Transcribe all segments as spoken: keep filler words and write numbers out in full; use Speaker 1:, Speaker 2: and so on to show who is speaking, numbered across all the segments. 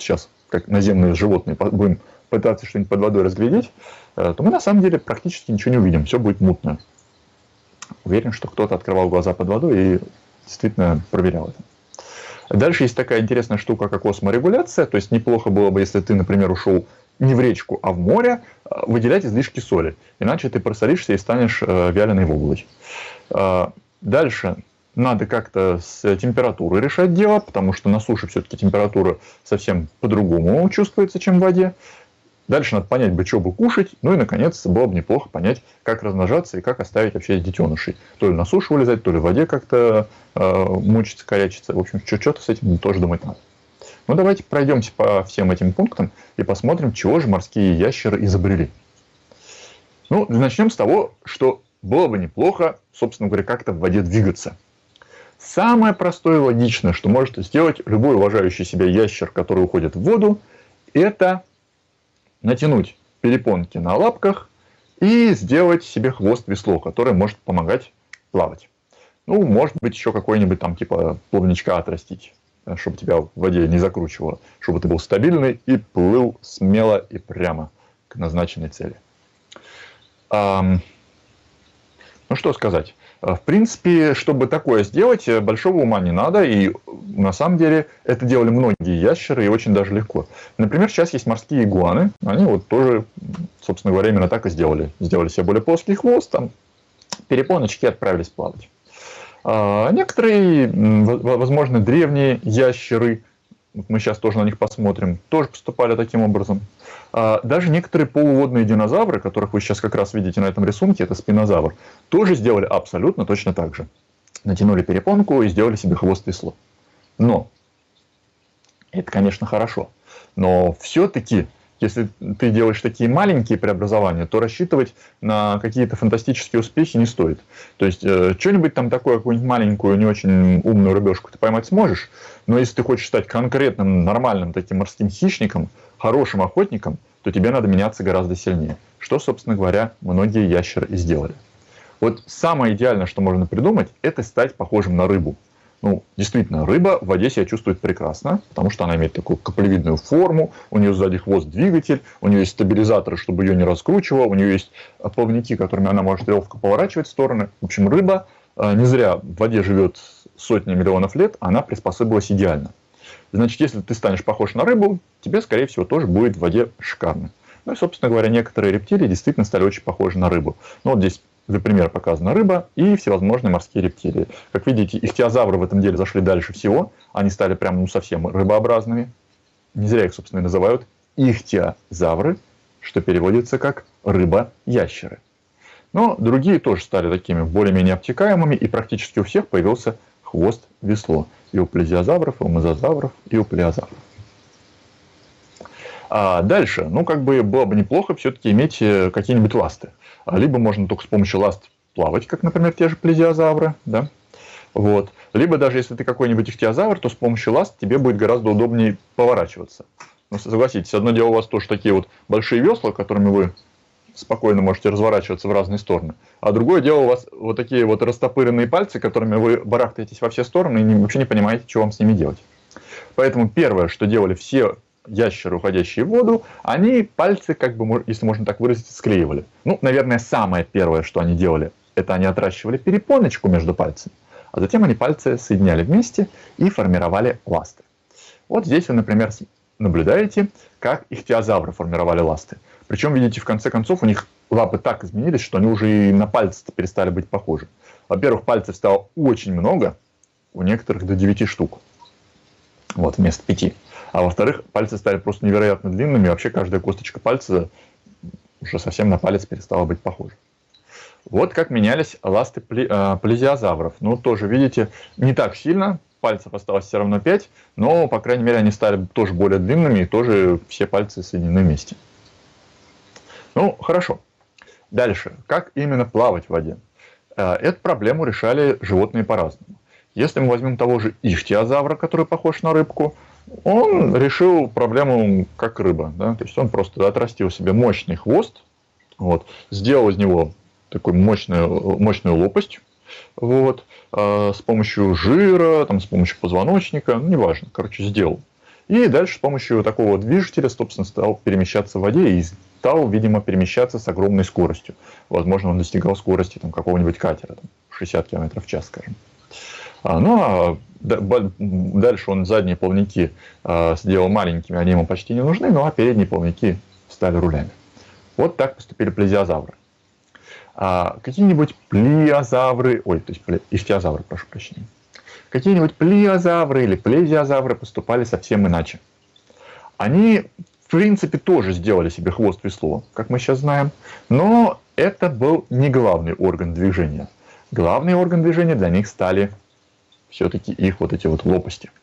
Speaker 1: сейчас, как наземные животные, будем пытаться что-нибудь под водой разглядеть, то мы на самом деле практически ничего не увидим, все будет мутно. Уверен, что кто-то открывал глаза под водой и действительно проверял это. Дальше есть такая интересная штука, как осморегуляция. То есть неплохо было бы, если ты, например, ушел не в речку, а в море, выделять излишки соли. Иначе ты просолишься и станешь вяленой воблой. Дальше надо как-то с температурой решать дело, потому что на суше все-таки температура совсем по-другому чувствуется, чем в воде. Дальше надо понять бы, что бы кушать. Ну и, наконец, было бы неплохо понять, как размножаться и как оставить вообще детенышей. То ли на сушу вылезать, то ли в воде как-то э, мучиться, корячиться. В общем, что-то с этим тоже думать надо. Ну, давайте пройдемся по всем этим пунктам и посмотрим, чего же морские ящеры изобрели. Ну, начнем с того, что было бы неплохо, собственно говоря, как-то в воде двигаться. Самое простое и логичное, что может сделать любой уважающий себя ящер, который уходит в воду, это натянуть перепонки на лапках и сделать себе хвост-весло, которое может помогать плавать. Ну, может быть, еще какой-нибудь там типа плавничка отрастить, чтобы тебя в воде не закручивало, чтобы ты был стабильный и плыл смело и прямо к назначенной цели. Ну, что сказать. В принципе, чтобы такое сделать, большого ума не надо, и на самом деле это делали многие ящеры, и очень даже легко. Например, сейчас есть морские игуаны, они вот тоже, собственно говоря, именно так и сделали. Сделали себе более плоский хвост, там перепоночки и отправились плавать. А некоторые, возможно, древние ящеры, мы сейчас тоже на них посмотрим, тоже поступали таким образом. Даже некоторые полуводные динозавры, которых вы сейчас как раз видите на этом рисунке, это спинозавр, тоже сделали абсолютно точно так же. Натянули перепонку и сделали себе хвост-весло. Но, это, конечно, хорошо, но все-таки, если ты делаешь такие маленькие преобразования, то рассчитывать на какие-то фантастические успехи не стоит. То есть, э, что-нибудь там такое, какую-нибудь маленькую, не очень умную рыбешку ты поймать сможешь, но если ты хочешь стать конкретным, нормальным таким морским хищником, хорошим охотником, то тебе надо меняться гораздо сильнее. Что, собственно говоря, многие ящеры и сделали. Вот самое идеальное, что можно придумать, это стать похожим на рыбу. Ну, действительно, рыба в воде себя чувствует прекрасно, потому что она имеет такую каплевидную форму, у нее сзади хвост-двигатель, у нее есть стабилизаторы, чтобы ее не раскручивало, у нее есть плавники, которыми она может ловко поворачивать в стороны. В общем, рыба не зря в воде живет сотни миллионов лет, она приспособилась идеально. Значит, если ты станешь похож на рыбу, тебе, скорее всего, тоже будет в воде шикарно. Ну и, собственно говоря, некоторые рептилии действительно стали очень похожи на рыбу. Ну, вот здесь для примера показана рыба и всевозможные морские рептилии. Как видите, ихтиозавры в этом деле зашли дальше всего. Они стали прям ну, совсем рыбообразными. Не зря их, собственно, и называют ихтиозавры, что переводится как рыба-ящеры. Но другие тоже стали такими более-менее обтекаемыми, и практически у всех появился хвост-весло. И у плезиозавров, и у мозазавров, и у плеозавров. А дальше, ну, как бы было бы неплохо все-таки иметь какие-нибудь ласты. Либо можно только с помощью ласт плавать, как, например, те же плезиозавры, да? Вот. Либо даже если ты какой-нибудь ихтиозавр, то с помощью ласт тебе будет гораздо удобнее поворачиваться. Ну, согласитесь, одно дело у вас тоже такие вот большие весла, которыми вы спокойно можете разворачиваться в разные стороны. А другое дело у вас вот такие вот растопыренные пальцы, которыми вы барахтаетесь во все стороны и вообще не понимаете, что вам с ними делать. Поэтому первое, что делали все ящеры, уходящие в воду, они пальцы, как бы, если можно так выразиться, склеивали. Ну, наверное, самое первое, что они делали, это они отращивали перепоночку между пальцами, а затем они пальцы соединяли вместе и формировали ласты. Вот здесь вы, например, наблюдаете, как ихтиозавры формировали ласты. Причем, видите, в конце концов у них лапы так изменились, что они уже и на пальцы перестали быть похожи. Во-первых, пальцев стало очень много, у некоторых до девяти штук. Вот, вместо пяти. А во-вторых, пальцы стали просто невероятно длинными, и вообще каждая косточка пальца уже совсем на палец перестала быть похожа. Вот как менялись ласты плезиозавров. Ну, тоже, видите, не так сильно, пальцев осталось все равно пять, но, по крайней мере, они стали тоже более длинными, и тоже все пальцы соединены вместе. Ну, хорошо. Дальше. Как именно плавать в воде? Эту проблему решали животные по-разному. Если мы возьмем того же ихтиозавра, который похож на рыбку, он решил проблему как рыба. Да? То есть он просто отрастил себе мощный хвост, вот, сделал из него такую мощную, мощную лопасть, вот, э, с помощью жира, там, с помощью позвоночника, ну, неважно, короче, сделал. И дальше с помощью такого движителя, собственно, стал перемещаться в воде и стал, видимо, перемещаться с огромной скоростью. Возможно, он достигал скорости там, какого-нибудь катера, там, шестьдесят километров в час, скажем. А, ну, а дальше он задние плавники а, сделал маленькими, они ему почти не нужны, ну а передние плавники стали рулями. Вот так поступили плезиозавры. А какие-нибудь плиозавры, ой, то есть ихтиозавры, прошу прощения. Какие-нибудь плиозавры или плезиозавры поступали совсем иначе. Они, в принципе, тоже сделали себе хвост весло, как мы сейчас знаем, но это был не главный орган движения. Главный орган движения для них стали все-таки их вот эти вот лопасти.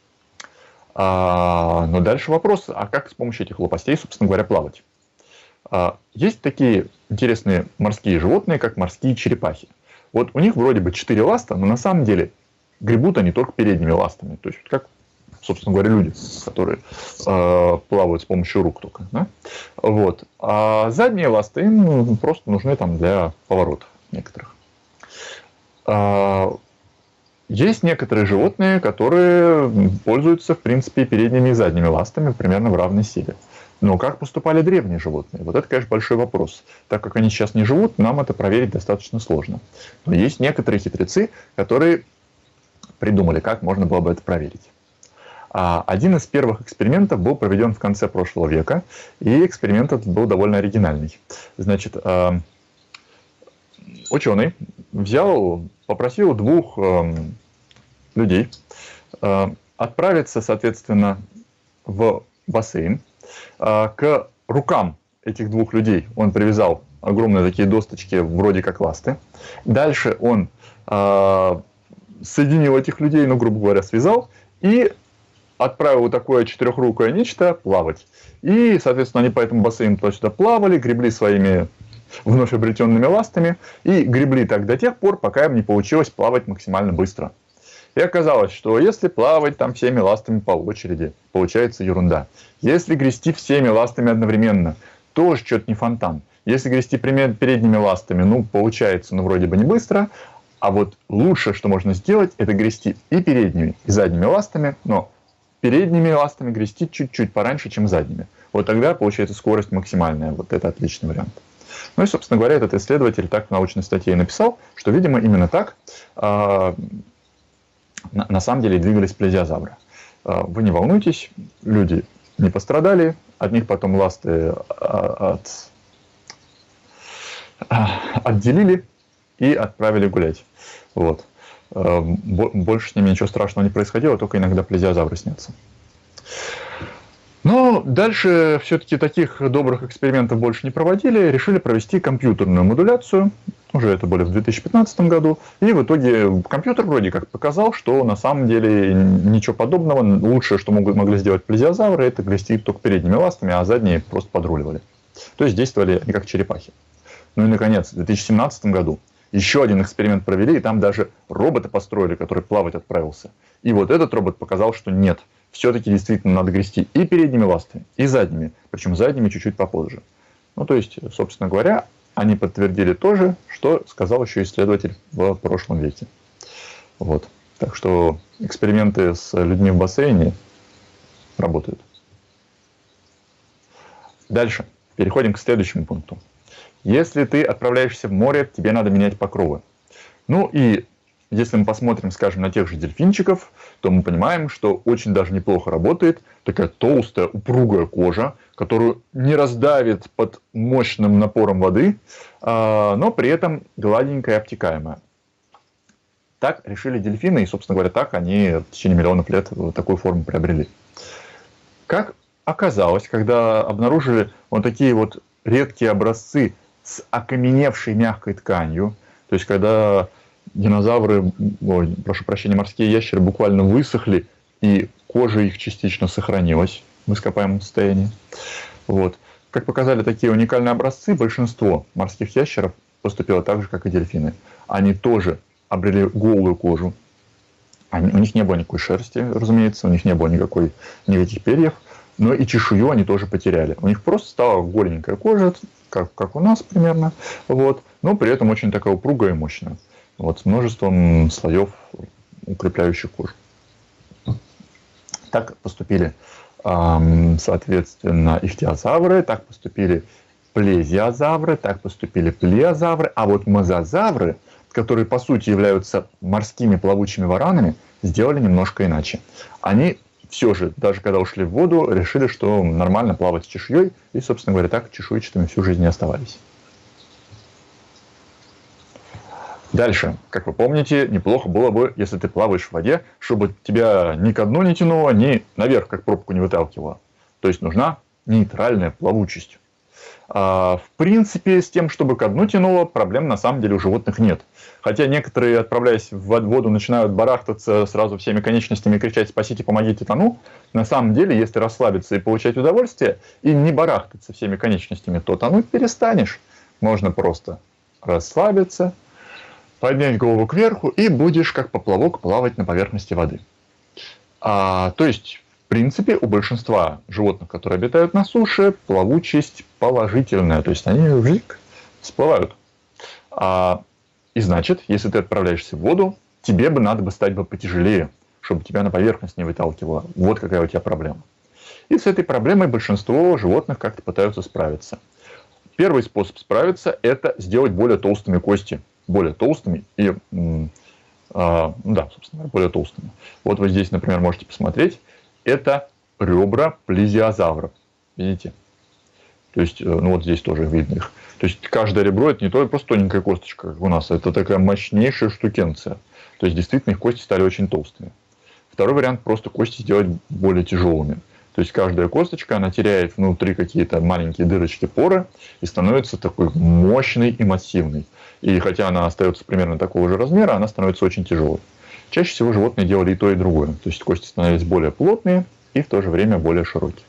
Speaker 1: А, но дальше вопрос, а как с помощью этих лопастей, собственно говоря, плавать? А, есть такие интересные морские животные, как морские черепахи. Вот у них вроде бы четыре ласта, но на самом деле гребут они только передними ластами. То есть как, собственно говоря, люди, которые э, плавают с помощью рук только. Да? Вот. А задние ласты им просто нужны там для поворотов некоторых. А, есть некоторые животные, которые пользуются, в принципе, передними и задними ластами примерно в равной силе. Но как поступали древние животные? Вот это, конечно, большой вопрос. Так как они сейчас не живут, нам это проверить достаточно сложно. Но есть некоторые хитрецы, которые придумали, как можно было бы это проверить. Один из первых экспериментов был проведен в конце прошлого века, и эксперимент этот был довольно оригинальный. Значит, ученый взял, попросил двух людей отправиться, соответственно, в бассейн. К рукам этих двух людей он привязал огромные такие досточки, вроде как ласты. Дальше он соединил этих людей, ну, грубо говоря, связал и отправил такое четырехрукое нечто плавать. И, соответственно, они по этому бассейну туда-сюда плавали, гребли своими вновь обретенными ластами и гребли так до тех пор, пока им не получилось плавать максимально быстро. И оказалось, что если плавать там всеми ластами по очереди, получается ерунда. Если грести всеми ластами одновременно, тоже что-то не фонтан. Если грести передними ластами, ну, получается, ну, вроде бы не быстро. А вот лучше, что можно сделать, это грести и передними, и задними ластами, но передними ластами грести чуть-чуть пораньше, чем задними. Вот тогда получается скорость максимальная. Вот это отличный вариант. Ну и, собственно говоря, этот исследователь так в научной статье и написал, что, видимо, именно так э, на, на самом деле двигались плезиозавры. Э, вы не волнуйтесь, люди не пострадали, от них потом ласты от, отделили и отправили гулять. Вот. Больше с ними ничего страшного не происходило, только иногда плезиозавры снятся. Но дальше все-таки таких добрых экспериментов больше не проводили, решили провести компьютерную модуляцию, уже это было в две тысячи пятнадцатом году, и в итоге компьютер вроде как показал, что на самом деле ничего подобного, лучшее, что могли, могли сделать плезиозавры, это грести только передними ластами, а задние просто подруливали. То есть действовали они как черепахи. Ну и наконец, в две тысячи семнадцатом году еще один эксперимент провели, и там даже робота построили, который плавать отправился. И вот этот робот показал, что нет, все-таки действительно надо грести и передними ластами, и задними, причем задними чуть-чуть попозже. Ну, то есть, собственно говоря, они подтвердили то же, что сказал еще исследователь в прошлом веке. Вот. Так что эксперименты с людьми в бассейне работают. Дальше. Переходим к следующему пункту. Если ты отправляешься в море, тебе надо менять покровы. Ну и если мы посмотрим, скажем, на тех же дельфинчиков, то мы понимаем, что очень даже неплохо работает такая толстая, упругая кожа, которую не раздавит под мощным напором воды, но при этом гладенькая и обтекаемая. Так решили дельфины, и, собственно говоря, так они в течение миллионов лет такую форму приобрели. Как оказалось, когда обнаружили вот такие вот редкие образцы с окаменевшей мягкой тканью, то есть когда динозавры, ой, прошу прощения, морские ящеры буквально высохли, и кожа их частично сохранилась в ископаемом состоянии. Вот. Как показали такие уникальные образцы, большинство морских ящеров поступило так же, как и дельфины. Они тоже обрели голую кожу. Они, у них не было никакой шерсти, разумеется, у них не было никакой, никаких перьев, но и чешую они тоже потеряли. У них просто стала голенькая кожа, как, как у нас примерно, вот, но при этом очень такая упругая и мощная. Вот, с множеством слоев, укрепляющих кожу. Так поступили соответственно, ихтиозавры, так поступили плезиозавры, так поступили плеозавры, а вот мозазавры, которые по сути являются морскими плавучими варанами, сделали немножко иначе. Они все же, даже когда ушли в воду, решили, что нормально плавать с чешуей, и, собственно говоря, так чешуйчатыми всю жизнь и оставались. Дальше, как вы помните, неплохо было бы, если ты плаваешь в воде, чтобы тебя ни ко дну не тянуло, ни наверх, как пробку, не выталкивало. То есть нужна нейтральная плавучесть. А, в принципе, с тем, чтобы ко дну тянуло, проблем на самом деле у животных нет. Хотя некоторые, отправляясь в воду, начинают барахтаться сразу всеми конечностями и кричать «спасите, помогите, тону». На самом деле, если расслабиться и получать удовольствие, и не барахтаться всеми конечностями, то тонуть перестанешь. Можно просто расслабиться, поднять голову кверху, и будешь как поплавок плавать на поверхности воды. А, то есть, в принципе, у большинства животных, которые обитают на суше, плавучесть положительная. То есть, они вжик, всплывают. А, и значит, если ты отправляешься в воду, тебе бы надо бы стать бы потяжелее, чтобы тебя на поверхность не выталкивало. Вот какая у тебя проблема. И с этой проблемой большинство животных как-то пытаются справиться. Первый способ справиться – это сделать более толстыми кости. Более толстыми и, а, да, собственно, более толстыми. Вот вы здесь, например, можете посмотреть. Это ребра плезиозавров. Видите? То есть, ну вот здесь тоже видно их. То есть, каждое ребро – это не только просто тоненькая косточка, как у нас, это такая мощнейшая штукенция. То есть, действительно, их кости стали очень толстыми. Второй вариант – просто кости сделать более тяжелыми. То есть, каждая косточка, она теряет внутри какие-то маленькие дырочки, поры, и становится такой мощной и массивной. И хотя она остается примерно такого же размера, она становится очень тяжелой. Чаще всего животные делали и то, и другое. То есть, кости становились более плотные и в то же время более широкие.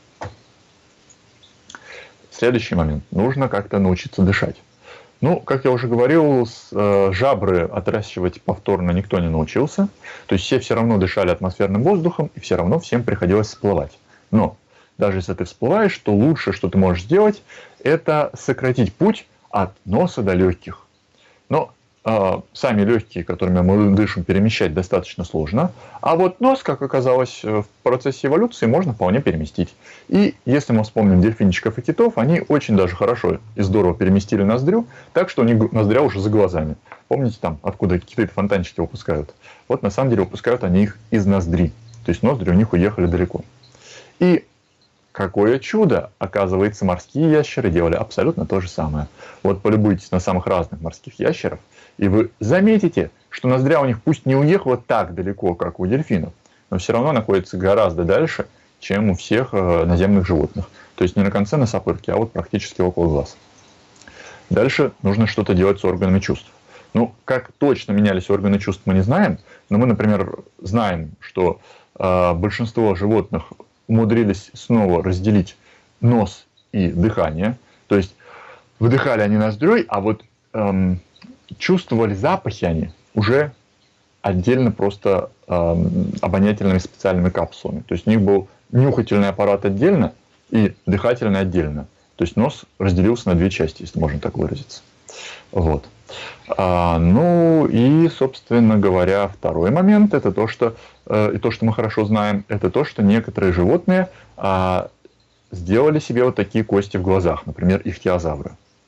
Speaker 1: Следующий момент. Нужно как-то научиться дышать. Ну, как я уже говорил, с, э, жабры отращивать повторно никто не научился. То есть, все все равно дышали атмосферным воздухом, и все равно всем приходилось всплывать. Но даже если ты всплываешь, то лучшее, что ты можешь сделать, это сократить путь от носа до легких. Но э, сами легкие, которыми мы дышим, перемещать достаточно сложно. А вот нос, как оказалось, в процессе эволюции можно вполне переместить. И если мы вспомним дельфинчиков и китов, они очень даже хорошо и здорово переместили ноздрю, так что у них ноздря уже за глазами. Помните там, откуда киты фонтанчики выпускают? Вот на самом деле выпускают они их из ноздри. То есть ноздри у них уехали далеко. И какое чудо! Оказывается, морские ящеры делали абсолютно то же самое. Вот полюбуйтесь на самых разных морских ящеров, и вы заметите, что ноздря у них пусть не уехала так далеко, как у дельфинов, но все равно находится гораздо дальше, чем у всех наземных животных. То есть не на конце носопырки, а вот практически около глаз. Дальше нужно что-то делать с органами чувств. Ну, как точно менялись органы чувств, мы не знаем, но мы, например, знаем, что э, большинство животных умудрились снова разделить нос и дыхание. То есть вдыхали они ноздрёй, а вот эм, чувствовали запахи они уже отдельно просто эм, обонятельными специальными капсулами. То есть у них был нюхательный аппарат отдельно и дыхательный отдельно. То есть нос разделился на две части, если можно так выразиться. Вот. А, ну и, собственно говоря, второй момент, это то, что, э, и то, что мы хорошо знаем, это то, что некоторые животные э, сделали себе вот такие кости в глазах, например, ихтиозавры.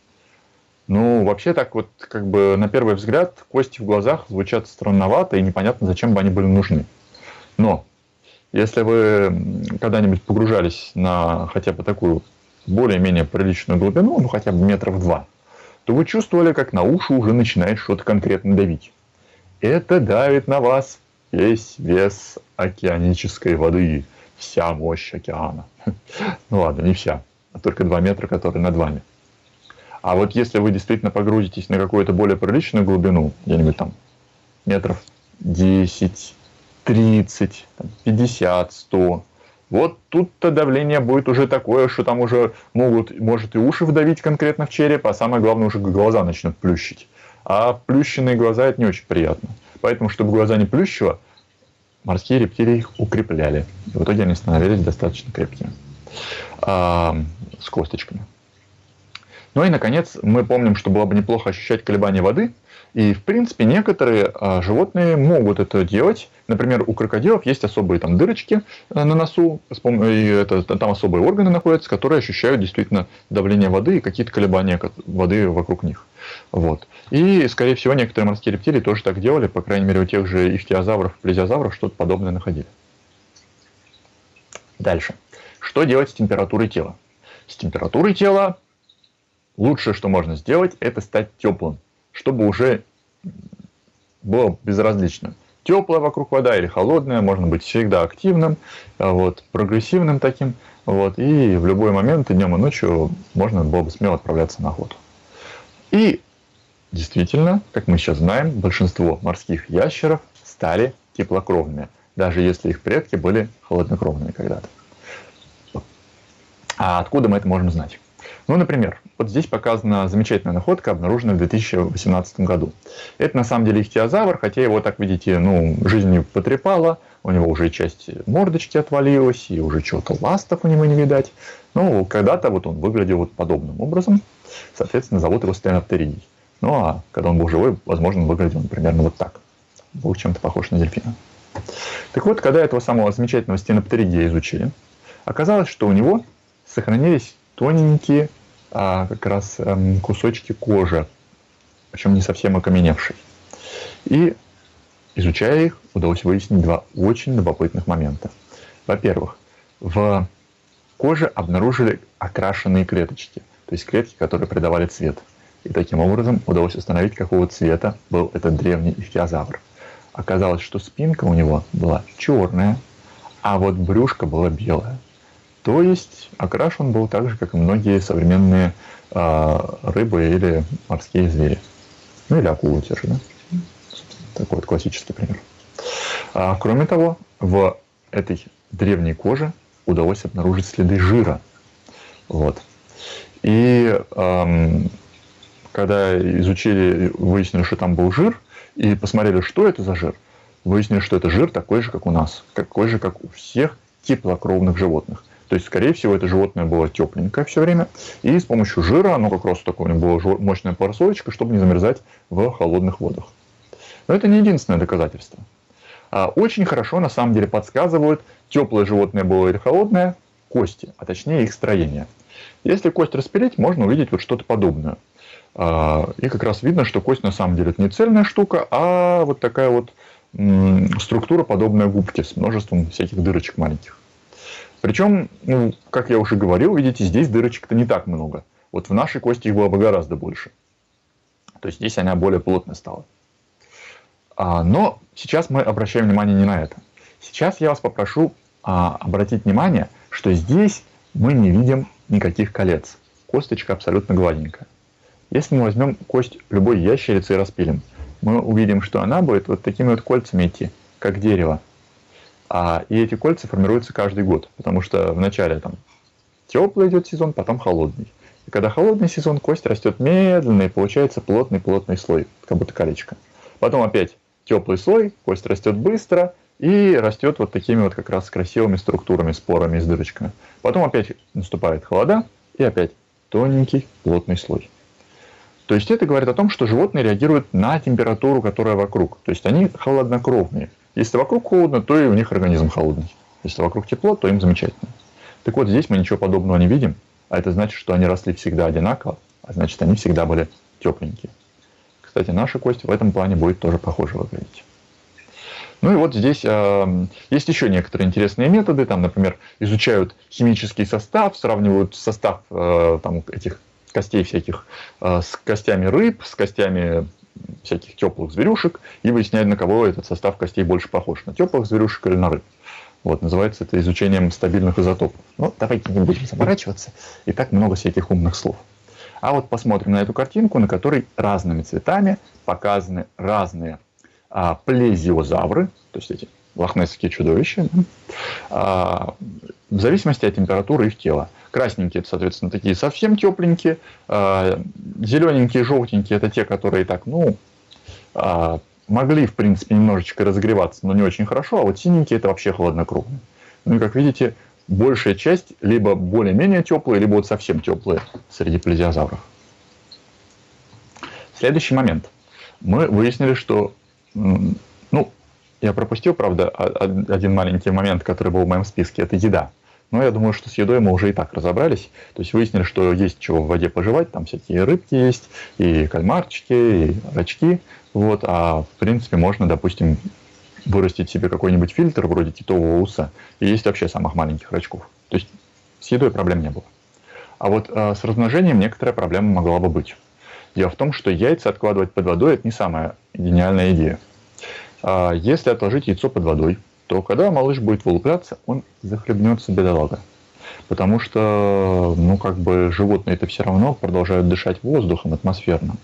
Speaker 1: Ну, вообще так вот, как бы на первый взгляд, кости в глазах звучат странновато и непонятно, зачем бы они были нужны. Но если вы когда-нибудь погружались на хотя бы такую более-менее приличную глубину, ну хотя бы метров два, то вы чувствовали, как на уши уже начинает что-то конкретно давить. Это давит на вас весь вес океанической воды, вся мощь океана. Ну ладно, не вся, а только два метра, которые над вами. А вот если вы действительно погрузитесь на какую-то более приличную глубину, где-нибудь там метров десять, тридцать, пятьдесят, сто, вот тут-то давление будет уже такое, что там уже могут, может и уши вдавить конкретно в череп, а самое главное, уже глаза начнут плющить. А плющенные глаза – это не очень приятно. Поэтому, чтобы глаза не плющило, морские рептилии их укрепляли. И в итоге они становились достаточно крепкими. А, с косточками. Ну и, наконец, мы помним, что было бы неплохо ощущать колебания воды. И, в принципе, некоторые а, животные могут это делать. Например, у крокодилов есть особые там дырочки а, на носу, и это, там особые органы находятся, которые ощущают действительно давление воды и какие-то колебания воды вокруг них. Вот. И, скорее всего, некоторые морские рептилии тоже так делали, по крайней мере, у тех же ихтиозавров, плезиозавров что-то подобное находили. Дальше. Что делать с температурой тела? С температурой тела лучшее, что можно сделать, это стать теплым, чтобы уже было безразлично. Теплая вокруг вода или холодная, можно быть всегда активным, вот, прогрессивным таким. Вот, и в любой момент, и днем, и ночью, можно было бы смело отправляться на охоту. И действительно, как мы сейчас знаем, большинство морских ящеров стали теплокровными, даже если их предки были холоднокровными когда-то. А откуда мы это можем знать? Ну, например, вот здесь показана замечательная находка, обнаруженная в две тысячи восемнадцатом году. Это на самом деле ихтиозавр, хотя его, так видите, ну, жизнь не потрепала, у него уже часть мордочки отвалилась, и уже чего-то ластов у него не видать. Ну, когда-то вот он выглядел вот подобным образом, соответственно, зовут его стеноптеридий. Ну, а когда он был живой, возможно, он выглядел примерно вот так. Был чем-то похож на дельфина. Так вот, когда этого самого замечательного стеноптеридия изучили, оказалось, что у него сохранились тоненькие а, как раз эм, кусочки кожи, причем не совсем окаменевшие. И, изучая их, удалось выяснить два очень любопытных момента. Во-первых, в коже обнаружили окрашенные клеточки, то есть клетки, которые придавали цвет. И таким образом удалось установить, какого цвета был этот древний ихтиозавр. Оказалось, что спинка у него была черная, а вот брюшко было белое. То есть окрашен был так же, как и многие современные э, рыбы или морские звери. Ну или акулы те же, да? Такой вот классический пример. А, кроме того, в этой древней коже удалось обнаружить следы жира. Вот. И эм, когда изучили, выяснили, что там был жир, и посмотрели, что это за жир, выяснили, что это жир такой же, как у нас, такой же, как у всех теплокровных животных. То есть, скорее всего, это животное было тепленькое все время, и с помощью жира, оно как раз такое, у него была мощная прослоечка, чтобы не замерзать в холодных водах. Но это не единственное доказательство. Очень хорошо, на самом деле, подсказывают, теплое животное было или холодное, кости, а точнее их строение. Если кость распилить, можно увидеть вот что-то подобное. И как раз видно, что кость на самом деле это не цельная штука, а вот такая вот структура, подобная губке, с множеством всяких дырочек маленьких. Причем, ну, как я уже говорил, видите, здесь дырочек-то не так много. Вот в нашей кости их было бы гораздо больше. То есть здесь она более плотная стала. А, но сейчас мы обращаем внимание не на это. Сейчас я вас попрошу а, обратить внимание, что здесь мы не видим никаких колец. Косточка абсолютно гладенькая. Если мы возьмем кость любой ящерицы и распилим, мы увидим, что она будет вот такими вот кольцами идти, как дерево. А, и эти кольца формируются каждый год, потому что вначале там теплый идет сезон, потом холодный. И когда холодный сезон, кость растет медленно, и получается плотный-плотный слой, как будто колечко. Потом опять теплый слой, кость растет быстро и растет вот такими вот как раз красивыми структурами, спорами с дырочками. Потом опять наступает холода, и опять тоненький плотный слой. То есть это говорит о том, что животные реагируют на температуру, которая вокруг. То есть они холоднокровные. Если вокруг холодно, то и у них организм холодный. Если вокруг тепло, то им замечательно. Так вот, здесь мы ничего подобного не видим. А это значит, что они росли всегда одинаково. А значит, они всегда были тепленькие. Кстати, наша кость в этом плане будет тоже похоже выглядеть. Ну и вот здесь э, есть еще некоторые интересные методы. Там, например, изучают химический состав, сравнивают состав э, там, этих костей всяких э, с костями рыб, с костями всяких теплых зверюшек, и выясняют, на кого этот состав костей больше похож, на теплых зверюшек или на рыб. Вот, называется это изучением стабильных изотопов. Но давайте не будем заморачиваться, и так много всяких умных слов. А вот посмотрим на эту картинку, на которой разными цветами показаны разные а, плезиозавры, то есть эти лохнесские чудовища, а, в зависимости от температуры их тела. Красненькие, это, соответственно, такие совсем тепленькие. А, зелененькие, желтенькие, это те, которые так, ну, а, могли, в принципе, немножечко разогреваться, но не очень хорошо. А вот синенькие, это вообще холоднокровные. Ну и, как видите, большая часть либо более-менее теплые, либо вот совсем теплые среди плезиозавров. Следующий момент. Мы выяснили, что, ну, я пропустил, правда, один маленький момент, который был в моем списке, это еда. Но я думаю, что с едой мы уже и так разобрались. То есть выяснили, что есть чего в воде пожевать, там всякие рыбки есть, и кальмарчики, и рачки. Вот, а в принципе можно, допустим, вырастить себе какой-нибудь фильтр вроде китового уса и есть вообще самых маленьких рачков. То есть с едой проблем не было. А вот э, с размножением некоторая проблема могла бы быть. Дело в том, что яйца откладывать под водой – это не самая гениальная идея. А если отложить яйцо под водой, то когда малыш будет вылупляться, он захлебнется, бедолага. Потому что, ну, как бы животные-то все равно продолжают дышать воздухом атмосферным,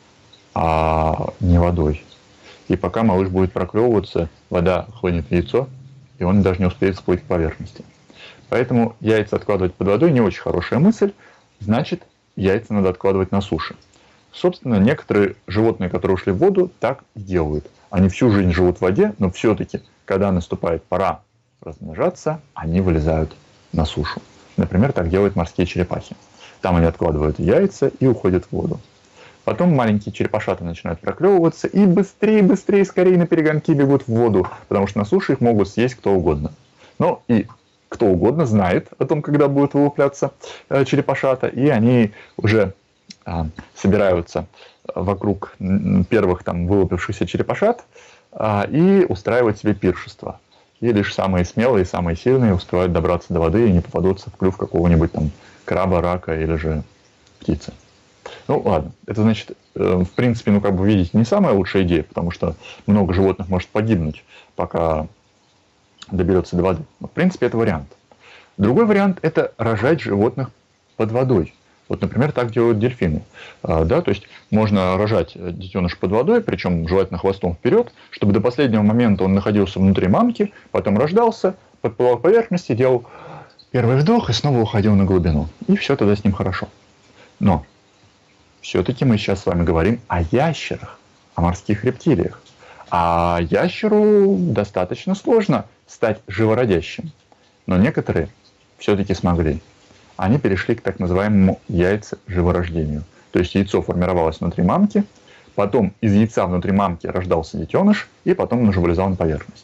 Speaker 1: а не водой. И пока малыш будет проклевываться, вода хлынет в яйцо, и он даже не успеет всплыть к поверхности. Поэтому яйца откладывать под водой не очень хорошая мысль, значит, яйца надо откладывать на суше. Собственно, некоторые животные, которые ушли в воду, так и делают. Они всю жизнь живут в воде, но все-таки, когда наступает пора размножаться, они вылезают на сушу. Например, так делают морские черепахи. Там они откладывают яйца и уходят в воду. Потом маленькие черепашаты начинают проклевываться и быстрее, быстрее, скорее на перегонки бегут в воду, потому что на суше их могут съесть кто угодно. Но и кто угодно знает о том, когда будут вылупляться черепашата, и они уже а, собираются вокруг первых там вылупившихся черепашат а, и устраивают себе пиршество. И лишь самые смелые, самые сильные успевают добраться до воды и не попадутся в клюв какого-нибудь там краба, рака или же птицы. Ну ладно, это значит, в принципе, ну как бы видите, не самая лучшая идея, потому что много животных может погибнуть, пока доберется до воды. Но, в принципе, это вариант. Другой вариант – это рожать животных под водой. Вот, например, так делают дельфины. А, да, то есть можно рожать детеныш под водой, причем желательно хвостом вперед, чтобы до последнего момента он находился внутри мамки, потом рождался, подплывал к поверхности, делал первый вдох и снова уходил на глубину. И все тогда с ним хорошо. Но все-таки мы сейчас с вами говорим о ящерах, о морских рептилиях. А ящеру достаточно сложно стать живородящим. Но некоторые все-таки смогли. Они перешли к так называемому яйцеживорождению. То есть яйцо формировалось внутри мамки, потом из яйца внутри мамки рождался детеныш, и потом он уже вылезал на поверхность.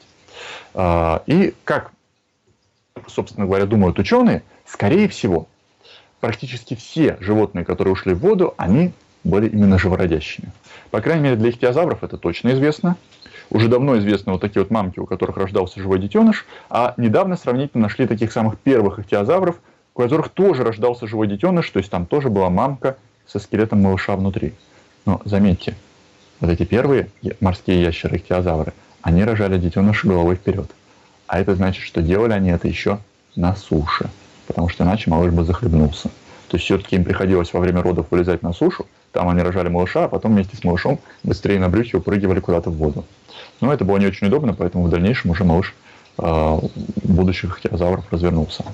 Speaker 1: И как, собственно говоря, думают ученые, скорее всего, практически все животные, которые ушли в воду, они были именно живородящими. По крайней мере, для ихтиозавров это точно известно. Уже давно известны вот такие вот мамки, у которых рождался живой детеныш, а недавно сравнительно нашли таких самых первых ихтиозавров, у которых тоже рождался живой детеныш, то есть там тоже была мамка со скелетом малыша внутри. Но заметьте, вот эти первые морские ящеры, ихтиозавры, они рожали детеныша головой вперед. А это значит, что делали они это еще на суше, потому что иначе малыш бы захлебнулся. То есть все-таки им приходилось во время родов вылезать на сушу, там они рожали малыша, а потом вместе с малышом быстрее на брюхе упрыгивали куда-то в воду. Но это было не очень удобно, поэтому в дальнейшем уже малыш э, будущих ихтиозавров развернулся.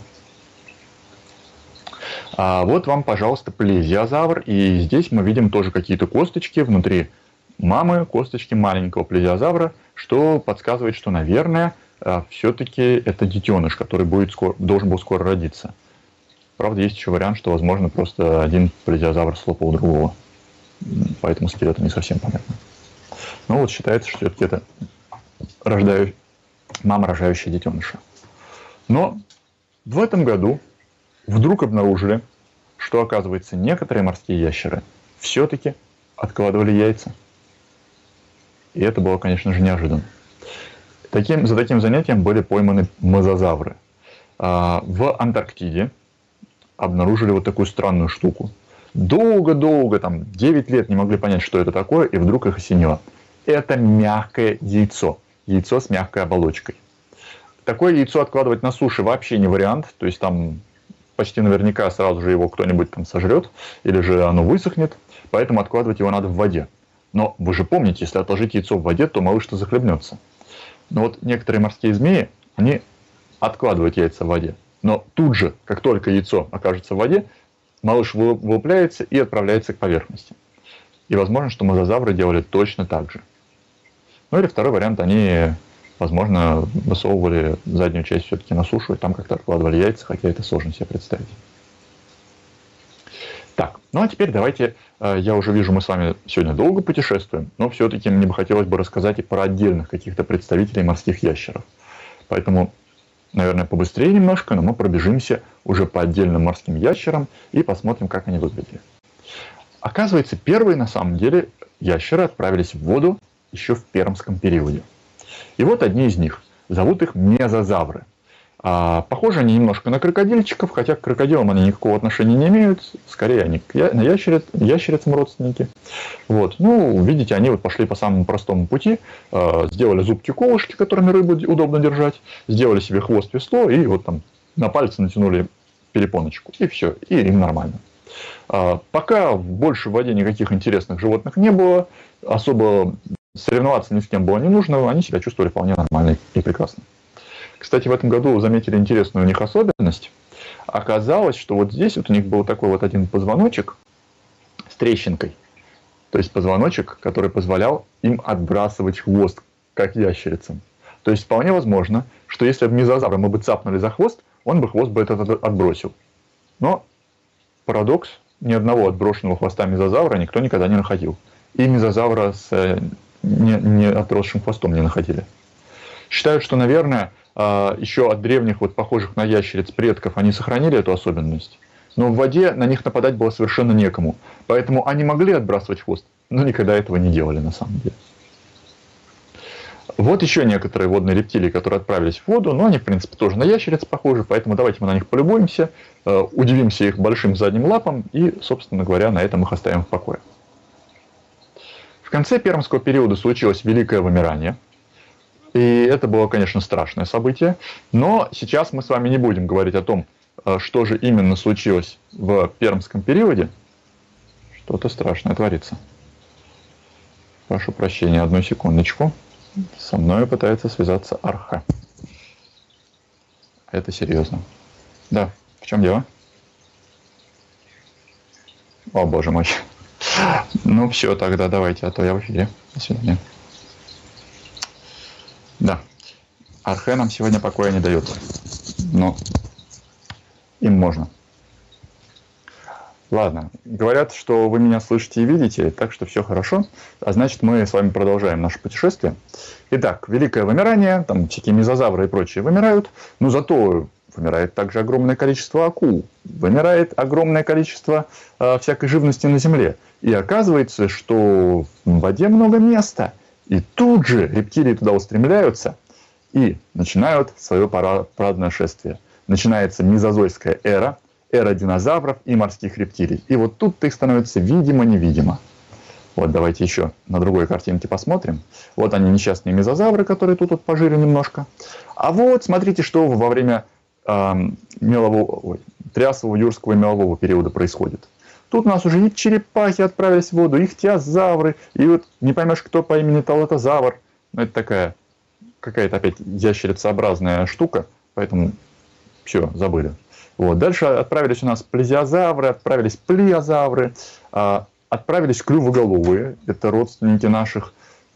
Speaker 1: А вот вам, пожалуйста, плезиозавр. И здесь мы видим тоже какие-то косточки внутри мамы, косточки маленького плезиозавра, что подсказывает, что, наверное, все-таки это детеныш, который будет скоро, должен был скоро родиться. Правда, есть еще вариант, что, возможно, просто один плезиозавр слопал другого. Поэтому скелету не совсем понятно. Но вот считается, что все-таки это рождаю... мама, рожающая детеныша. Но в этом году вдруг обнаружили, что, оказывается, некоторые морские ящеры все-таки откладывали яйца. И это было, конечно же, неожиданно. Таким, за таким занятием были пойманы мозазавры. А, в Антарктиде обнаружили вот такую странную штуку. Долго-долго, там, девять лет не могли понять, что это такое, и вдруг их осенило. Это мягкое яйцо. Яйцо с мягкой оболочкой. Такое яйцо откладывать на суше вообще не вариант. То есть там почти наверняка сразу же его кто-нибудь там сожрет, или же оно высохнет. Поэтому откладывать его надо в воде. Но вы же помните, если отложить яйцо в воде, то малыш-то захлебнется. Но вот некоторые морские змеи, они откладывают яйца в воде. Но тут же, как только яйцо окажется в воде, малыш вылупляется и отправляется к поверхности. И возможно, что мозазавры делали точно так же. Ну или второй вариант, они, возможно, высовывали заднюю часть все-таки на сушу и там как-то откладывали яйца, хотя это сложно себе представить. Так, ну а теперь давайте, я уже вижу, мы с вами сегодня долго путешествуем, но все-таки мне бы хотелось бы рассказать и про отдельных каких-то представителей морских ящеров. Поэтому, наверное, побыстрее немножко, но мы пробежимся уже по отдельным морским ящерам и посмотрим, как они выглядели. Оказывается, первые на самом деле ящеры отправились в воду еще в пермском периоде. И вот одни из них. Зовут их мезозавры. А, похожи они немножко на крокодильчиков, хотя к крокодилам они никакого отношения не имеют. Скорее, они к я, на ящериц, ящерицам родственники. Вот. Ну, видите, они вот пошли по самому простому пути. Э, сделали зубки-колышки, которыми рыбу удобно держать. Сделали себе хвост-весло и вот там на пальцы натянули перепоночку. И все, и им нормально. Э, пока больше в воде никаких интересных животных не было, особо соревноваться ни с кем было не нужно, они себя чувствовали вполне нормально и прекрасно. Кстати, в этом году заметили интересную у них особенность. Оказалось, что вот здесь вот у них был такой вот один позвоночек с трещинкой. То есть позвоночек, который позволял им отбрасывать хвост, как ящерицам. То есть вполне возможно, что если бы мезозавра мы бы цапнули за хвост, он бы хвост бы этот отбросил. Но парадокс, ни одного отброшенного хвоста мезозавра никто никогда не находил. И мезозавра с не, не отросшим хвостом не находили. Считают, что, наверное, еще от древних, вот похожих на ящериц предков, они сохранили эту особенность. Но в воде на них нападать было совершенно некому. Поэтому они могли отбрасывать хвост, но никогда этого не делали на самом деле. Вот еще некоторые водные рептилии, которые отправились в воду, но они, в принципе, тоже на ящериц похожи, поэтому давайте мы на них полюбуемся, удивимся их большим задним лапам и, собственно говоря, на этом их оставим в покое. В конце пермского периода случилось великое вымирание. И это было, конечно, страшное событие. Но сейчас мы с вами не будем говорить о том, что же именно случилось в пермском периоде. Что-то страшное творится. Прошу прощения, одну секундочку. Со мной пытается связаться Арха. Это серьезно. Да, в чем дело? О, боже мой. Ну все, тогда давайте, а то я в эфире. До свидания. Да, Архе нам сегодня покоя не дает, но им можно. Ладно, говорят, что вы меня слышите и видите, так что все хорошо, а значит мы с вами продолжаем наше путешествие. Итак, великое вымирание, там всякие мезозавры и прочие вымирают, но зато вымирает также огромное количество акул, вымирает огромное количество э, всякой живности на земле. И оказывается, что в воде много места. И тут же рептилии туда устремляются и начинают свое парадное шествие. Начинается мезозойская эра, эра динозавров и морских рептилий. И вот тут их становится видимо-невидимо. Вот давайте еще на другой картинке посмотрим. Вот они, несчастные мезозавры, которые тут вот пожили немножко. А вот смотрите, что во время э, мелового, ой, триасового, юрского и мелового периода происходит. Тут у нас уже и черепахи отправились в воду, и ихтиозавры, и вот не поймешь, кто по имени талатозавр. Но это такая какая-то опять ящерицеобразная штука, поэтому все, забыли. Вот. Дальше отправились у нас плезиозавры, отправились плиозавры, а, отправились клювоголовые, это родственники наших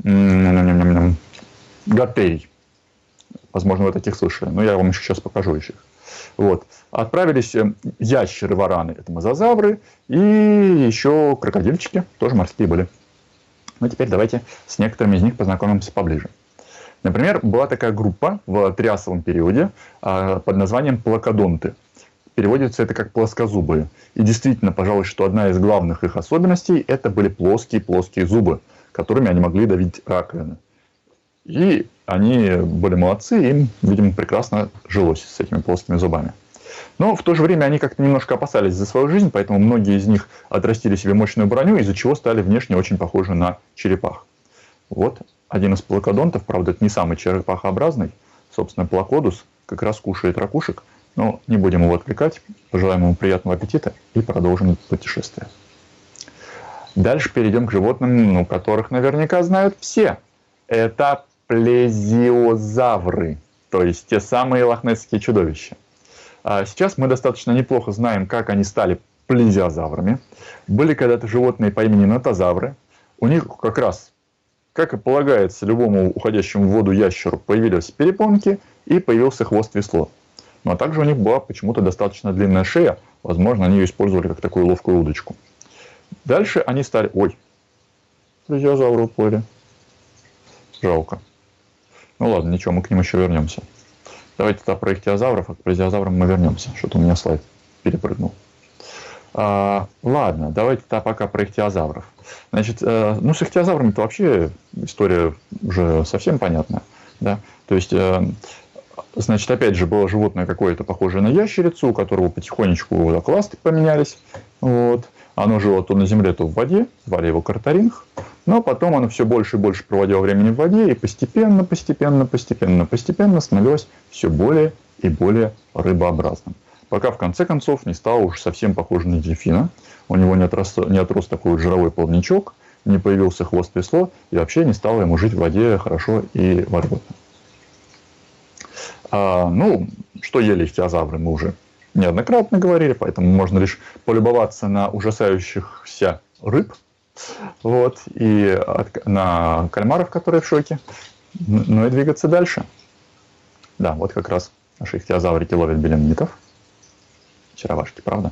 Speaker 1: гатей. Возможно, вы таких слышали, но я вам еще сейчас покажу еще. Вот. Отправились ящеры-вараны, это мозазавры, и еще крокодильчики, тоже морские были. Ну, теперь давайте с некоторыми из них познакомимся поближе. Например, была такая группа в триасовом периоде под названием плакодонты. Переводится это как плоскозубые. И действительно, пожалуй, что одна из главных их особенностей – это были плоские-плоские зубы, которыми они могли давить раковины. И они были молодцы, им, видимо, прекрасно жилось с этими плоскими зубами. Но в то же время они как-то немножко опасались за свою жизнь, поэтому многие из них отрастили себе мощную броню, из-за чего стали внешне очень похожи на черепах. Вот один из плакодонтов, правда, это не самый черепахообразный, собственно, плакодус как раз кушает ракушек, но не будем его отвлекать, пожелаем ему приятного аппетита и продолжим путешествие. Дальше перейдем к животным, ну, которых наверняка знают все. Это плезиозавры, то есть те самые лохнесские чудовища. Сейчас мы достаточно неплохо знаем, как они стали плезиозаврами. Были когда-то животные по имени нотозавры. У них как раз, как и полагается любому уходящему в воду ящеру, появились перепонки и появился хвост-весло. Но также у них была почему-то достаточно длинная шея. Возможно, они ее использовали как такую ловкую удочку. Дальше они стали... Ой, плезиозавры уплыли. Жалко. Ну ладно, ничего, мы к ним еще вернемся. Давайте тогда про ихтиозавров, а к плезиозаврам мы вернемся. Что-то у меня слайд перепрыгнул. А, ладно, давайте тогда пока про ихтиозавров. Значит, э, ну с ихтиозаврами-то вообще история уже совсем понятна. Да? То есть, э, значит, опять же, было животное какое-то похожее на ящерицу, у которого потихонечку так, ласты поменялись. Вот. Оно жило то на земле, то в воде, звали его Картаринг. Но потом оно все больше и больше проводило времени в воде, и постепенно, постепенно, постепенно, постепенно становилось все более и более рыбообразным. Пока в конце концов не стало уж совсем похоже на дельфина. У него не отрос, не отрос такой вот жировой плавничок, не появился хвост весло, и вообще не стало ему жить в воде хорошо и вольготно. А, ну, что ели ихтиозавры, мы уже неоднократно говорили, поэтому можно лишь полюбоваться на ужасающихся рыб, вот, и от, на кальмаров, которые в шоке, ну и двигаться дальше. Да, вот как раз наши ихтиозаврики ловят беленитов. Очаровашки, правда?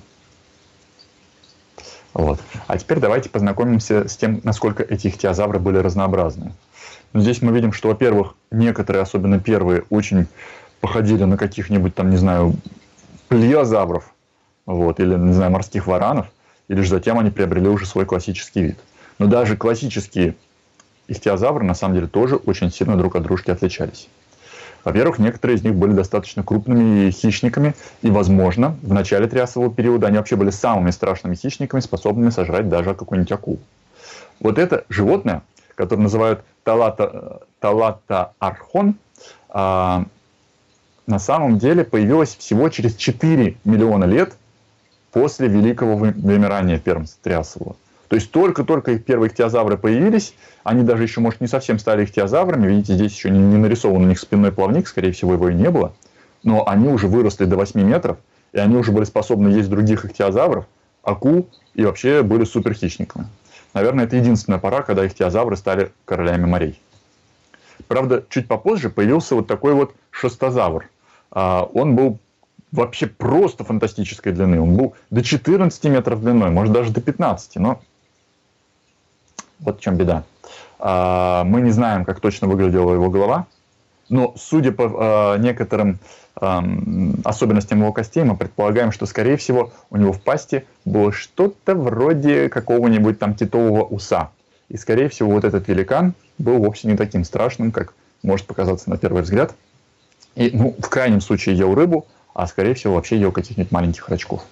Speaker 1: Вот. А теперь давайте познакомимся с тем, насколько эти ихтиозавры были разнообразны. Здесь мы видим, что, во-первых, некоторые, особенно первые, очень походили на каких-нибудь там, не знаю, плеозавров, вот, или, не знаю, морских варанов, и лишь затем они приобрели уже свой классический вид. Но даже классические ихтиозавры, на самом деле, тоже очень сильно друг от дружки отличались. Во-первых, некоторые из них были достаточно крупными хищниками, и, возможно, в начале триасового периода они вообще были самыми страшными хищниками, способными сожрать даже какую-нибудь акулу. Вот это животное, которое называют талата, талата-архон, а, на самом деле появилось всего через четыре миллиона лет после великого вымирания пермского триасового. То есть только-только их первые ихтиозавры появились, они даже еще, может, не совсем стали ихтиозаврами, видите, здесь еще не, не нарисован у них спинной плавник, скорее всего, его и не было, но они уже выросли до восьми метров, и они уже были способны есть других ихтиозавров, акул, и вообще были суперхищниками. Наверное, это единственная пора, когда ихтиозавры стали королями морей. Правда, чуть попозже появился вот такой вот шестозавр. Он был вообще просто фантастической длины. Он был до четырнадцати метров длиной, может даже до пятнадцати, но вот в чем беда. Мы не знаем, как точно выглядела его голова, но судя по некоторым особенностям его костей, мы предполагаем, что, скорее всего, у него в пасти было что-то вроде какого-нибудь там китового уса. И, скорее всего, вот этот великан был вовсе не таким страшным, как может показаться на первый взгляд. И, ну, в крайнем случае ел рыбу, а, скорее всего, вообще ел каких-нибудь маленьких рачков.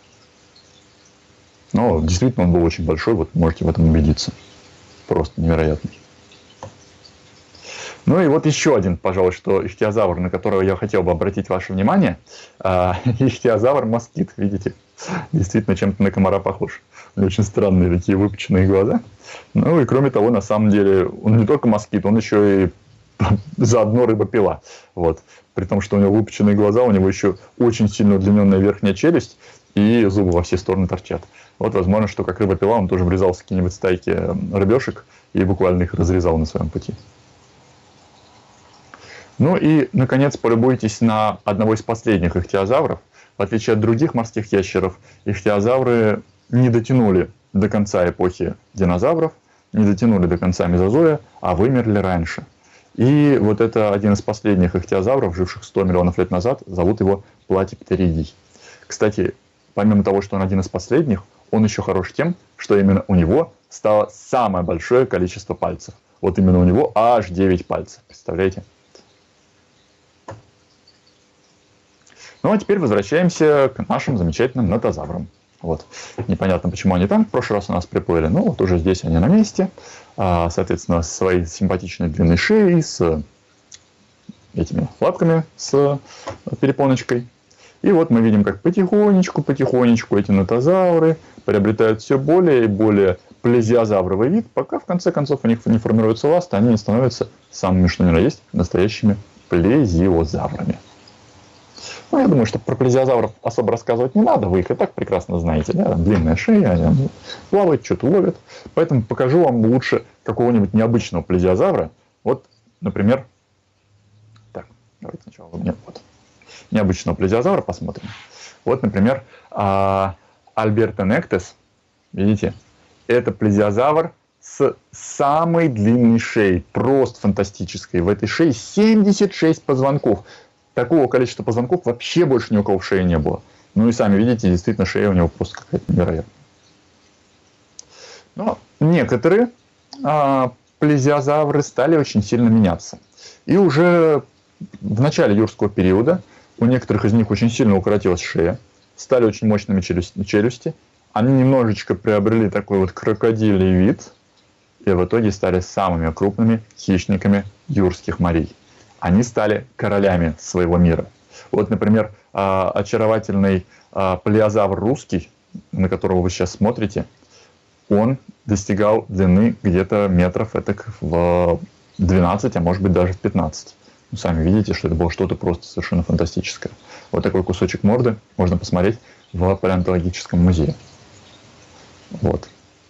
Speaker 1: Но, действительно, он был очень большой, вот можете в этом убедиться. Просто невероятный. Ну и вот еще один, пожалуй, что ихтиозавр, на которого я хотел бы обратить ваше внимание. Ихтиозавр-москит, видите? Действительно, чем-то на комара похож. У него очень странные такие выпученные глаза. Ну и кроме того, на самом деле, он не только москит, он еще и заодно рыбопила. Вот. При том, что у него выпученные глаза, у него еще очень сильно удлиненная верхняя челюсть, и зубы во все стороны торчат. Вот, возможно, что как рыбопила он тоже врезался в какие-нибудь стайки рыбешек и буквально их разрезал на своем пути. Ну и, наконец, полюбуйтесь на одного из последних ихтиозавров. В отличие от других морских ящеров, ихтиозавры не дотянули до конца эпохи динозавров, не дотянули до конца мезозоя, а вымерли раньше. И вот это один из последних ихтиозавров, живших сто миллионов лет назад, зовут его платиптеридий. Кстати, помимо того, что он один из последних, он еще хорош тем, что именно у него стало самое большое количество пальцев. Вот именно у него аж девять пальцев, представляете? Ну а теперь возвращаемся к нашим замечательным нотозаврам. Вот. Непонятно, почему они там в прошлый раз у нас приплыли, но вот уже здесь они на месте. Соответственно, с своей симпатичной длинной шеей, с этими лапками, с перепоночкой. И вот мы видим, как потихонечку-потихонечку эти нотозавры приобретают все более и более плезиозавровый вид, пока в конце концов у них не формируются ласты, они не становятся самыми, что ни на есть, настоящими плезиозаврами. Ну, я думаю, что про плезиозавров особо рассказывать не надо, вы их и так прекрасно знаете. Да? Длинная шея, они плавают, что-то ловят. Поэтому покажу вам лучше какого-нибудь необычного плезиозавра. Вот, например, так, давайте сначала вы мне вот. необычного плезиозавра посмотрим. Вот, например, Альбертонектес, видите, это плезиозавр с самой длинной шеей, просто фантастической. В этой шее семьдесят шесть позвонков. Такого количества позвонков вообще больше ни у кого в шее не было. Ну и сами видите, действительно, шея у него просто какая-то невероятная. Но некоторые а, плезиозавры стали очень сильно меняться. И уже в начале юрского периода у некоторых из них очень сильно укоротилась шея, стали очень мощными челюсти, челюсти. Они немножечко приобрели такой вот крокодилий вид, и в итоге стали самыми крупными хищниками юрских морей. Они стали королями своего мира. Вот, например, очаровательный плеозавр русский, на которого вы сейчас смотрите, он достигал длины где-то метров этак в двенадцать, а может быть даже в пятнадцать. Вы сами видите, что это было что-то просто совершенно фантастическое. Вот такой кусочек морды можно посмотреть в палеонтологическом музее. Вот.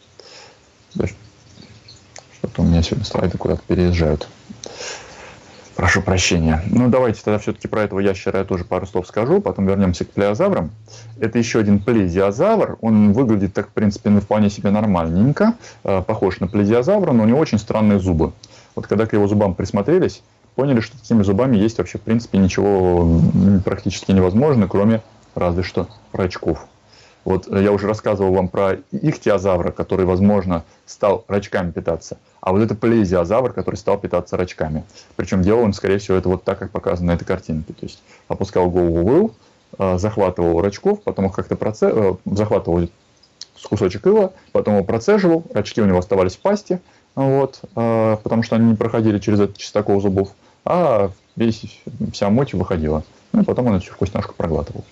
Speaker 1: Что-то у меня сегодня слайды куда-то переезжают. Прошу прощения. Ну, давайте тогда все-таки про этого ящера я тоже пару слов скажу, потом вернемся к плеозаврам. Это еще один плезиозавр. Он выглядит так, в принципе, ну, вполне себе нормальненько. Похож на плезиозавра, но у него очень странные зубы. Вот когда к его зубам присмотрелись, поняли, что такими зубами есть вообще, в принципе, ничего практически невозможно, кроме разве что рачков. Вот я уже рассказывал вам про ихтиозавра, который, возможно, стал рачками питаться. А вот это плезиозавр, который стал питаться рачками. Причем делал он, скорее всего, это вот так, как показано на этой картинке. То есть опускал голову в ил, захватывал рачков, потом их как-то проце... захватывал кусочек ила, потом его процеживал, рачки у него оставались в пасти, вот, потому что они не проходили через этот чистокол зубов, а весь, вся мочь выходила. Ну и потом он эту вкусняшку проглатывал.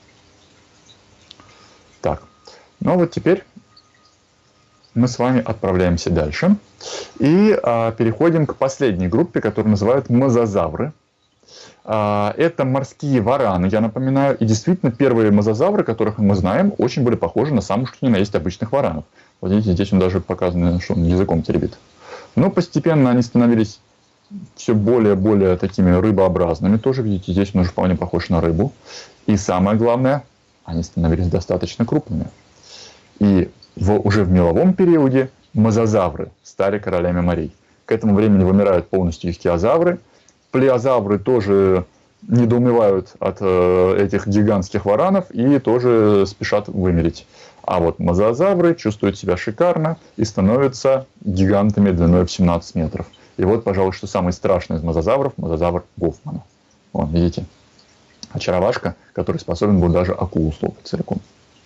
Speaker 1: Так, ну вот теперь мы с вами отправляемся дальше и а, переходим к последней группе, которую называют мозазавры. А, это морские вараны, я напоминаю, и действительно первые мозазавры, которых мы знаем, очень были похожи на самых что ни на есть обычных варанов. Вот видите, здесь он даже показано, что он языком теребит. Но постепенно они становились все более и более такими рыбообразными, тоже видите, здесь он уже вполне похож на рыбу. И самое главное, они становились достаточно крупными. И в, уже в меловом периоде мозазавры стали королями морей. К этому времени вымирают полностью ихтиозавры. Плеозавры тоже недоумевают от э, этих гигантских варанов и тоже спешат вымереть. А вот мозазавры чувствуют себя шикарно и становятся гигантами длиной в семнадцать метров. И вот, пожалуй, что самый страшный из мозазавров – мозазавр Гофмана. Вон, видите? Очаровашка, который способен был даже акулу слопать целиком.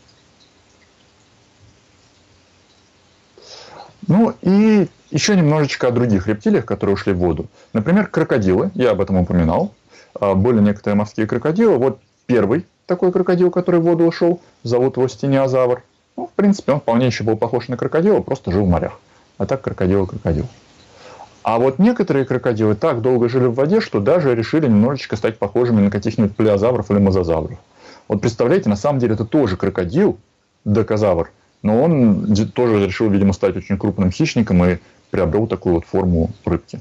Speaker 1: Ну и еще немножечко о других рептилиях, которые ушли в воду. Например, крокодилы, я об этом упоминал. Были некоторые морские крокодилы. Вот первый такой крокодил, который в воду ушел, зовут его стениозавр. Ну, в принципе, он вполне еще был похож на крокодила, просто жил в морях. А так крокодил и крокодил. А вот некоторые крокодилы так долго жили в воде, что даже решили немножечко стать похожими на каких-нибудь плеозавров или мозазавров. Вот представляете, на самом деле это тоже крокодил, докозавр, но он тоже решил, видимо, стать очень крупным хищником и приобрел такую вот форму рыбки.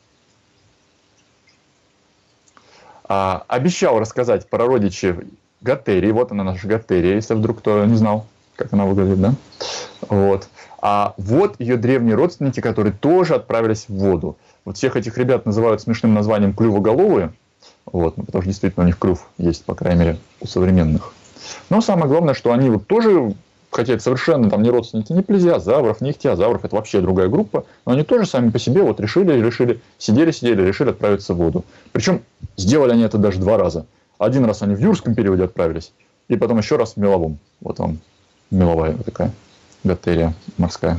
Speaker 1: А, обещал рассказать про родичей Готерии. Вот она, наша Готерия, если вдруг кто не знал, как она выглядит, да? Вот. А вот ее древние родственники, которые тоже отправились в воду. Вот всех этих ребят называют смешным названием клювоголовые. Вот, ну, потому что действительно у них клюв есть, по крайней мере, у современных. Но самое главное, что они вот тоже, хотя это совершенно там не родственники ни плезиозавров, ни ихтиозавров, это вообще другая группа, но они тоже сами по себе вот решили, решили, сидели-сидели, решили отправиться в воду. Причем сделали они это даже два раза. Один раз они в юрском периоде отправились, и потом еще раз в меловом. Вот он, меловая вот такая Готерия морская.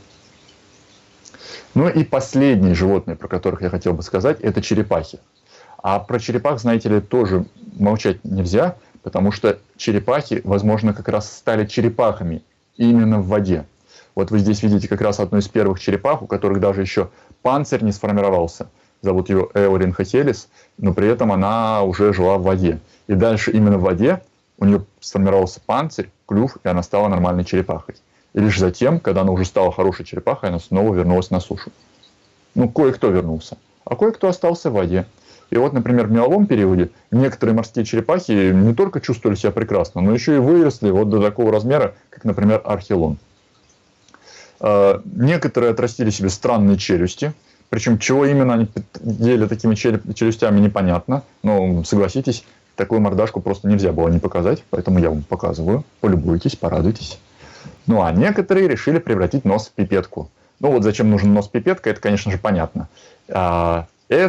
Speaker 1: Ну и последние животные, про которых я хотел бы сказать, это черепахи. А про черепах, знаете ли, тоже молчать нельзя, потому что черепахи, возможно, как раз стали черепахами именно в воде. Вот вы здесь видите как раз одну из первых черепах, у которых даже еще панцирь не сформировался. Зовут ее Эоринхохелис, но при этом она уже жила в воде. И дальше именно в воде у нее сформировался панцирь, клюв, и она стала нормальной черепахой. И лишь затем, когда она уже стала хорошей черепахой, она снова вернулась на сушу. Ну, кое-кто вернулся, а кое-кто остался в воде. И вот, например, в меловом периоде некоторые морские черепахи не только чувствовали себя прекрасно, но еще и выросли вот до такого размера, как, например, архилон. Некоторые отрастили себе странные челюсти, причем чего именно они ели такими челюстями, непонятно, но согласитесь, такую мордашку просто нельзя было не показать, поэтому я вам показываю, полюбуйтесь, порадуйтесь. Ну а некоторые решили превратить нос в пипетку. Ну вот зачем нужен нос пипетка, это, конечно же, понятно.